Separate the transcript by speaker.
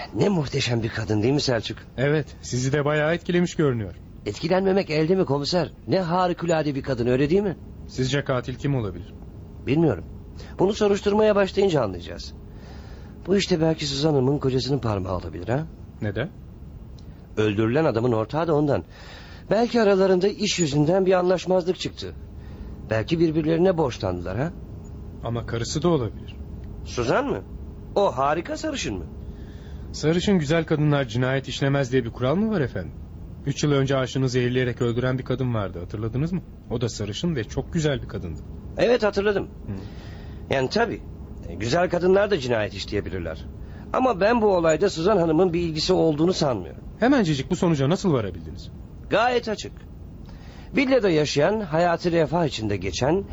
Speaker 1: Ne muhteşem bir kadın değil mi Selçuk?
Speaker 2: Evet, sizi de bayağı etkilemiş görünüyor.
Speaker 1: Etkilenmemek elde mi komiser? Ne harikulade bir kadın, öyle değil mi?
Speaker 2: Sizce katil kim olabilir?
Speaker 1: Bilmiyorum. Bunu soruşturmaya başlayınca anlayacağız. Bu işte belki Suzan Hanım'ın kocasının parmağı olabilir ha?
Speaker 2: Neden?
Speaker 1: Öldürülen adamın ortağı da ondan. Belki aralarında iş yüzünden bir anlaşmazlık çıktı. Belki birbirlerine borçlandılar ha?
Speaker 2: Ama karısı da olabilir.
Speaker 1: Suzan mı? O harika sarışın mı?
Speaker 2: Sarışın güzel kadınlar cinayet işlemez diye bir kural mı var efendim? 3 yıl önce aşığını zehirleyerek öldüren bir kadın vardı, hatırladınız mı? O da sarışın ve çok güzel bir kadındı.
Speaker 1: Evet, hatırladım. Yani tabii. Güzel kadınlar da cinayet işleyebilirler. Ama ben bu olayda Suzan Hanım'ın bir ilgisi olduğunu sanmıyorum.
Speaker 2: Hemencecik bu sonuca nasıl varabildiniz?
Speaker 1: Gayet açık. Villada yaşayan, hayatı refah içinde geçen